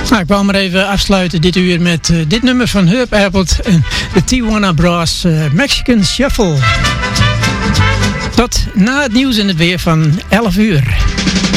Nou, ik wou maar even afsluiten dit uur met dit nummer van Herb Abbott en de Tijuana Brass Mexican Shuffle. Tot na het nieuws en het weer van 11 uur.